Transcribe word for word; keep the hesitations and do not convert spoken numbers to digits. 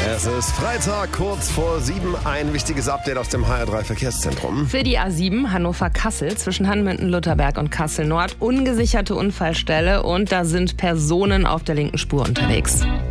Es ist Freitag, kurz vor sieben. Ein wichtiges Update aus dem H R drei Verkehrszentrum. Für die A sieben Hannover-Kassel zwischen Hanmünden-Lutherberg und Kassel-Nord ungesicherte Unfallstelle und da sind Personen auf der linken Spur unterwegs.